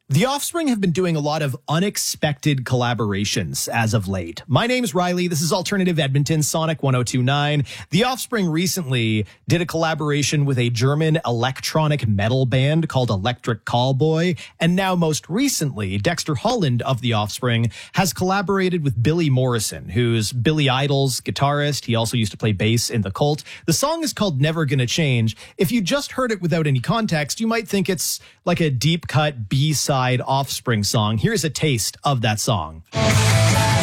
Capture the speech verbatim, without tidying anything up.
The Offspring have been doing a lot of unexpected collaborations as of late. My name's Riley. This is Alternative Edmonton, Sonic one oh two point nine. The Offspring recently did a collaboration with a German electronic metal band called Electric Callboy. And now most recently, Dexter Holland of The Offspring has collaborated with Billy Morrison, who's Billy Idol's guitarist. He also used to play bass in The Cult. The song is called Never Gonna Change. If you just heard it without any context, you might think it's like a deep cut B-side Offspring song. Here's a taste of that song.